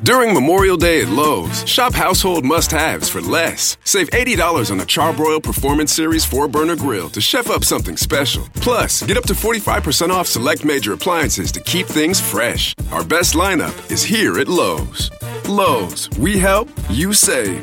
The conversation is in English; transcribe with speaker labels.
Speaker 1: During Memorial Day at Lowe's, shop household must-haves for less. Save $80 on a Charbroil Performance Series 4-burner grill to chef up something special. Plus, get up to 45% off select major appliances to keep things fresh. Our best lineup is here at Lowe's. Lowe's, we help, you save.